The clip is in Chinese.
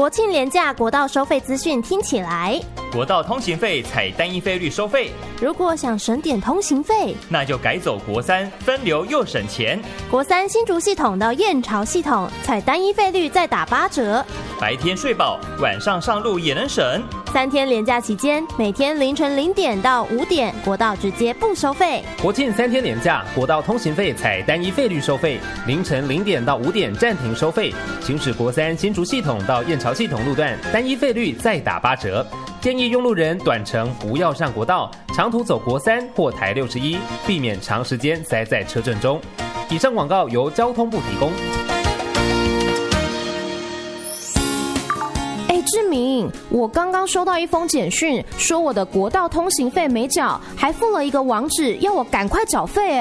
国庆连假国道收费资讯听起来， 国道通行费采单一费率收费。 如果想省点通行费， 那就改走国三，分流又省钱。 国三新竹系统到燕巢系统，采单一费率再打8折。 白天睡饱，晚上上路也能省。 3天连假期间，每天凌晨0点到5点，国道直接不收费。 国庆3天连假，国道通行费采单一费率收费，凌晨0点到5点暂停收费。行驶国三新竹系统到燕巢系统路段，单一费率再打8折。建议用路人短程不要上国道，长途走国三或台61，避免长时间塞在车阵中。以上广告由交通部提供。 志明，我刚刚收到一封简讯，说我的国道通行费没缴，还附了一个网址，要我赶快缴费。